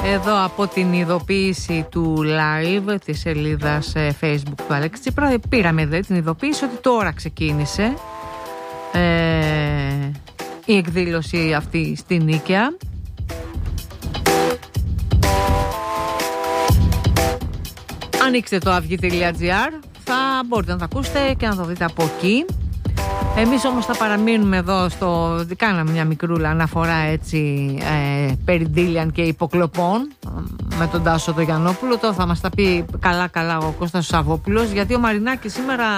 Εδώ από την ειδοποίηση του live της σελίδας Facebook του Αλέξη Τσίπρα πήραμε εδώ την ειδοποίηση ότι τώρα ξεκίνησε η εκδήλωση αυτή στη Νίκαια. Ανοίξτε το avygi.gr, θα μπορείτε να το ακούσετε και να το δείτε από εκεί. Εμείς όμως θα παραμείνουμε εδώ κάναμε μια μικρούλα αναφορά έτσι περί Ντίλιαν και υποκλοπών με τον Τάσο τον Γιαννόπουλο. Τώρα θα μας τα πει καλά ο Κώστας Σαββόπουλος, γιατί ο Μαρινάκης σήμερα,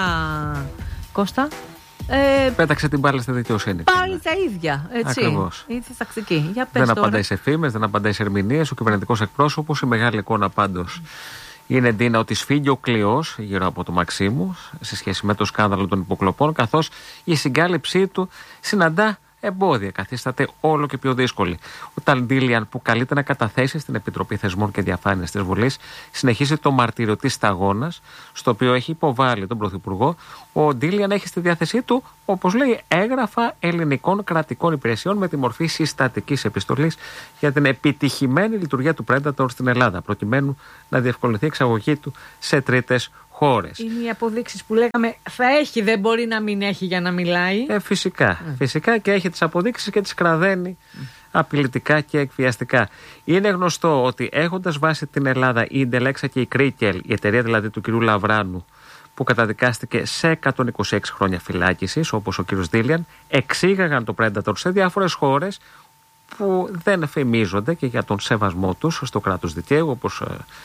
Κώστα, πέταξε την μπάλα στη δικαιοσύνη. Πάλι τα ίδια, έτσι. Ακριβώς. Ήρθε τακτική. Για πες δεν τώρα. απαντάει σε φήμες, δεν απαντάει σε ερμηνείες. Ο κυβερνητικός εκπρόσωπος, η μεγάλη εικόνα πάντως είναι, Ντίνα, ότι σφίγγει ο κλειός γύρω από το Μαξίμου σε σχέση με το σκάνδαλο των υποκλοπών, καθώς η συγκάλυψή του συναντά εμπόδια, καθίσταται όλο και πιο δύσκολη. Ο Ντίλιαν, που καλείται να καταθέσει στην Επιτροπή Θεσμών και Διαφάνειας της Βουλής, συνεχίζει το μαρτύριο της σταγόνας, στο οποίο έχει υποβάλει τον Πρωθυπουργό. Ο Ντίλιαν έχει στη διάθεσή του, όπως λέει, έγγραφα ελληνικών κρατικών υπηρεσιών με τη μορφή συστατικής επιστολής για την επιτυχημένη λειτουργία του Predator στην Ελλάδα, προκειμένου να διευκολυνθεί η εξαγωγή του σε τρίτες χώρες. Είναι οι αποδείξεις που λέγαμε θα έχει, δεν μπορεί να μην έχει για να μιλάει. Φυσικά και έχει τις αποδείξεις και τις κραδένει απειλητικά και εκβιαστικά. Είναι γνωστό ότι έχοντας βάσει την Ελλάδα η Ιντελέξα και η Κρίκελ, η εταιρεία δηλαδή του κυρίου Λαβράνου, που καταδικάστηκε σε 126 χρόνια φυλάκισης, όπως ο κύριος Ντίλιαν, εξήγαγαν το Predator σε διάφορες χώρες που δεν φημίζονται και για τον σεβασμό τους στο κράτος δικαίου, όπως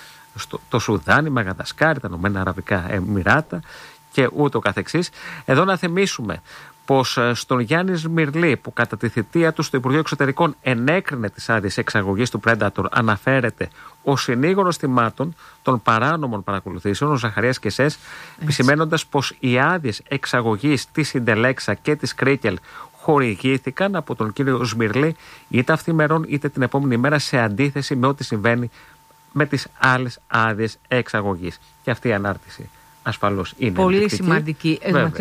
το Σουδάν, η Μαγαδασκάρη, τα Ηνωμένα Αραβικά Εμιράτα και ούτω καθεξής. Εδώ να θυμίσουμε πως στον Γιάννη Σμυρλή, που κατά τη θητεία του στο Υπουργείο Εξωτερικών ενέκρινε τις άδειες εξαγωγής του Predator, αναφέρεται ο συνήγορος θυμάτων των παράνομων παρακολουθήσεων, ο Ζαχαρίας Κεσές, επισημένοντας πως οι άδειες εξαγωγής της Ιντελέξα και της Κρίκελ χορηγήθηκαν από τον κύριο Σμυρλή είτε αυθημερών είτε την επόμενη μέρα, σε αντίθεση με ό,τι συμβαίνει με τις άλλες άδειες εξαγωγής. Και αυτή η ανάρτηση ασφαλώς είναι πολύ ενδεικτική. σημαντική.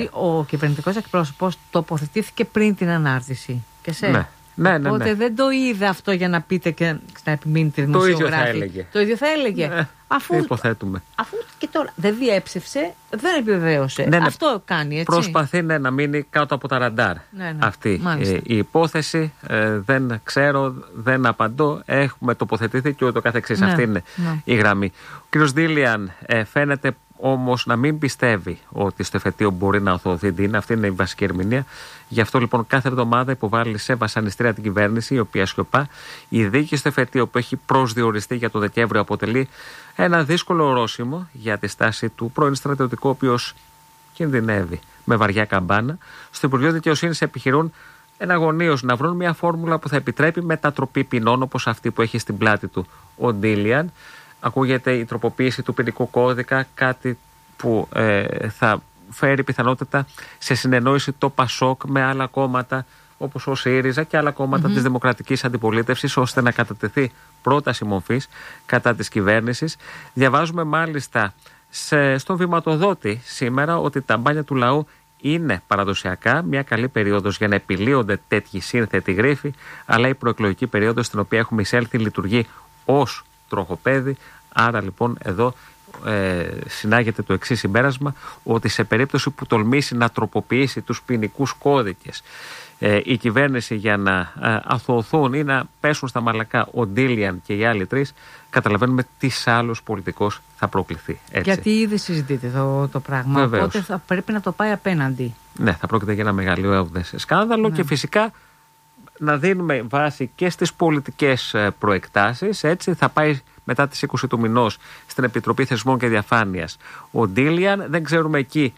Ο κυβερνητικός εκπρόσωπος τοποθετήθηκε πριν την ανάρτηση. Και σε. Ναι. Οπότε δεν το είδε αυτό για να πείτε και να επιμείνετε δημοσιογράφοι. Το ίδιο θα έλεγε. Ναι, αφού υποθέτουμε. Αφού και τώρα δεν διέψευσε, δεν επιβεβαίωσε. Ναι. Αυτό κάνει, έτσι. Προσπαθεί να μείνει κάτω από τα ραντάρ. Ναι. Αυτή η υπόθεση. Δεν ξέρω, δεν απαντώ. Έχουμε τοποθετηθεί και ούτω καθεξής. Αυτή είναι η γραμμή. Ο κ. Ντίλιαν φαίνεται όμως να μην πιστεύει ότι στο εφετείο μπορεί να οθωθεί την. Αυτή είναι η βασική ερμηνεία. Γι' αυτό λοιπόν κάθε εβδομάδα υποβάλλει σε βασανιστήρια την κυβέρνηση, η οποία σιωπά. Η δίκη στο εφετείο που έχει προσδιοριστεί για το Δεκέμβριο αποτελεί ένα δύσκολο ορόσημο για τη στάση του πρώην στρατιωτικού, ο οποίος κινδυνεύει με βαριά καμπάνα. Στο Υπουργείο Δικαιοσύνης επιχειρούν εναγωνίως να βρουν μια φόρμουλα που θα επιτρέπει μετατροπή ποινών όπως αυτή που έχει στην πλάτη του ο Ντίλιαν. Ακούγεται η τροποποίηση του ποινικού κώδικα, κάτι που θα φέρει πιθανότητα σε συνεννόηση το ΠΑΣΟΚ με άλλα κόμματα όπως ο ΣΥΡΙΖΑ και άλλα κόμματα της δημοκρατικής αντιπολίτευσης, ώστε να κατατεθεί πρόταση μορφής κατά της κυβέρνησης. Διαβάζουμε μάλιστα στον Βηματοδότη σήμερα ότι τα μπάνια του λαού είναι παραδοσιακά μια καλή περίοδος για να επιλύονται τέτοιοι σύνθετοι γρίφοι, αλλά η προεκλογική περίοδος στην οποία έχουμε εισέλθει λειτουργεί ως τροχοπέδι. Άρα λοιπόν εδώ συνάγεται το εξής συμπέρασμα, ότι σε περίπτωση που τολμήσει να τροποποιήσει τους ποινικούς κώδικες η κυβέρνηση για να αθωωθούν ή να πέσουν στα μαλακά ο Ντίλιαν και οι άλλοι τρεις, καταλαβαίνουμε τι άλλος πολιτικός θα προκληθεί. Έτσι. Γιατί ήδη συζητείτε το πράγμα. Βεβαίως. Οπότε θα πρέπει να το πάει απέναντι. Ναι, θα πρόκειται για ένα μεγαλειώδες σκάνδαλο και φυσικά να δίνουμε βάση και στις πολιτικές προεκτάσεις. Έτσι θα πάει μετά τις 20 του μηνός στην Επιτροπή Θεσμών και Διαφάνειας ο Ντίλιαν. Δεν ξέρουμε εκεί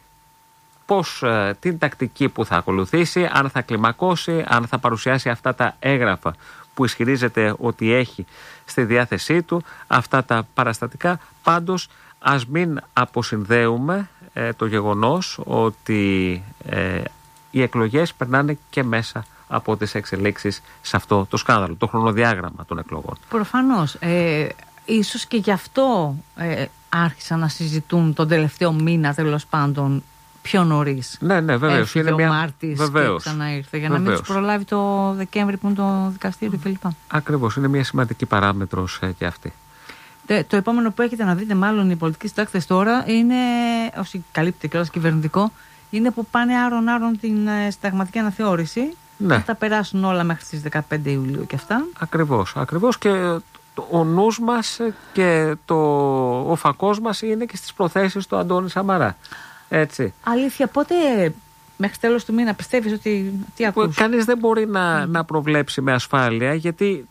την τακτική που θα ακολουθήσει, αν θα κλιμακώσει, αν θα παρουσιάσει αυτά τα έγγραφα που ισχυρίζεται ότι έχει στη διάθεσή του, αυτά τα παραστατικά. Πάντως ας μην αποσυνδέουμε το γεγονός ότι οι εκλογές περνάνε και μέσα από τις εξελίξεις σε αυτό το σκάνδαλο, το χρονοδιάγραμμα των εκλογών. Προφανώς. Ίσως και γι' αυτό άρχισαν να συζητούν τον τελευταίο μήνα, τέλος πάντων, πιο νωρίς. Ναι, βεβαίως. Είναι ο Μάρτης και ξανά ήρθε, για να μην τους προλάβει το Δεκέμβρη που είναι το δικαστήριο κλπ. Ακριβώς, είναι μια σημαντική παράμετρος και αυτή. Το επόμενο που έχετε να δείτε, μάλλον οι πολιτικοί συντάκτες τώρα, είναι, όσοι καλύπτει κιόλας κυβερνητικό, είναι που πάνε άρον την συνταγματική αναθεώρηση. Ναι. Θα τα περάσουν όλα μέχρι τις 15 Ιουλίου και αυτά. Ακριβώς. Και ο νους μας και ο φακός μας είναι και στις προθέσεις του Αντώνη Σαμαρά. Έτσι. Αλήθεια, πότε μέχρι τέλος του μήνα πιστεύεις ότι. Τι ακούς? Κανείς δεν μπορεί να προβλέψει με ασφάλεια, γιατί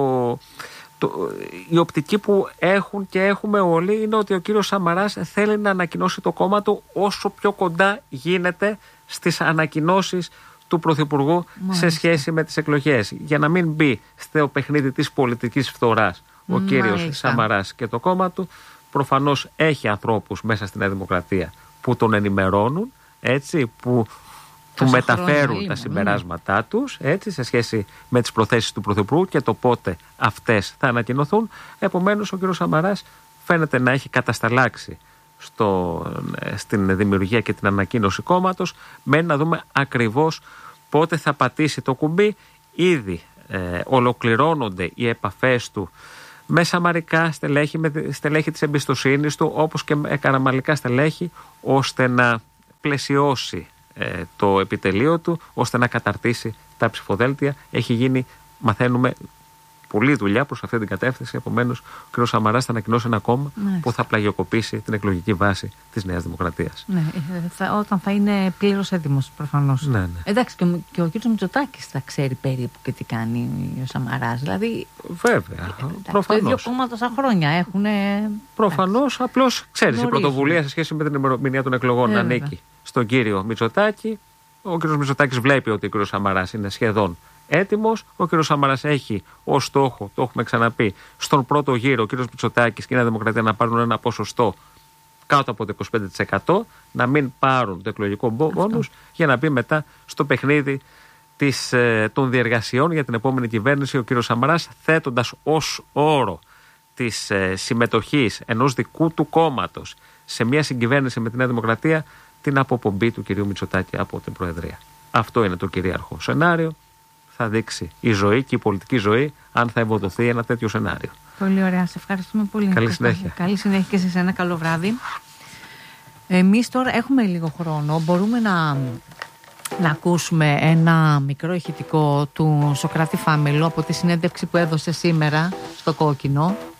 η οπτική που έχουν και έχουμε όλοι είναι ότι ο κύριος Σαμαράς θέλει να ανακοινώσει το κόμμα του όσο πιο κοντά γίνεται στις ανακοινώσεις του Πρωθυπουργού σε σχέση με τις εκλογές, για να μην μπει στο παιχνίδι της πολιτικής φθοράς ο κύριος Σαμαράς και το κόμμα του. Προφανώς έχει ανθρώπους μέσα στη Νέα Δημοκρατία που τον ενημερώνουν, έτσι, που του μεταφέρουν τα συμπεράσματά τους, έτσι, σε σχέση με τις προθέσεις του Πρωθυπουργού και το πότε αυτές θα ανακοινωθούν. Επομένως ο κύριος Σαμαράς φαίνεται να έχει κατασταλάξει στην δημιουργία και την ανακοίνωση κόμματος. Μένει να δούμε ακριβώς πότε θα πατήσει το κουμπί. Ήδη ολοκληρώνονται οι επαφές του με σαμαρικά στελέχη, με στελέχη της εμπιστοσύνης του, όπως και με καραμαλικά στελέχη, ώστε να πλαισιώσει το επιτελείο του, ώστε να καταρτήσει τα ψηφοδέλτια. Έχει γίνει, μαθαίνουμε, πολλή δουλειά προς αυτή την κατεύθυνση. Επομένως, ο κ. Σαμαράς θα ανακοινώσει ένα κόμμα που θα πλαγιοκοπήσει την εκλογική βάση της Νέας Δημοκρατίας. Ναι, όταν θα είναι πλήρως έτοιμος, προφανώς. Ναι. Εντάξει, και ο κ. Μητσοτάκης θα ξέρει περίπου και τι κάνει ο Σαμαράς. Δηλαδή. Βέβαια. Προφανώς. Το ίδιο κόμμα τόσα χρόνια έχουν. Προφανώς. Απλώς ξέρεις, η πρωτοβουλία σε σχέση με την ημερομηνία των εκλογών ανήκει στον κύριο Μητσοτάκη. Ο κ. Μητσοτάκης βλέπει ότι ο κ. Σαμαράς είναι σχεδόν έτοιμος. Ο κ. Σαμαράς έχει ως στόχο, το έχουμε ξαναπεί, στον πρώτο γύρο ο κ. Μητσοτάκης και η Νέα Δημοκρατία να πάρουν ένα ποσοστό κάτω από το 25%, να μην πάρουν το εκλογικό μπόνους, για να μπει μετά στο παιχνίδι των διεργασιών για την επόμενη κυβέρνηση. Ο κ. Σαμαράς, θέτοντας ως όρο της συμμετοχής ενός δικού του κόμματος σε μια συγκυβέρνηση με τη Νέα Δημοκρατία, την αποπομπή του κ. Μητσοτάκη από την Προεδρία. Αυτό είναι το κυρίαρχο σενάριο. Θα δείξει η ζωή και η πολιτική ζωή αν θα ευοδοθεί ένα τέτοιο σενάριο. Πολύ ωραία. Σε ευχαριστούμε πολύ. Καλή συνέχεια. Καλή συνέχεια και σε εσένα. Καλό βράδυ. Εμείς τώρα έχουμε λίγο χρόνο. Μπορούμε να ακούσουμε ένα μικρό ηχητικό του Σωκράτη Φάμελου από τη συνέντευξη που έδωσε σήμερα στο Κόκκινο.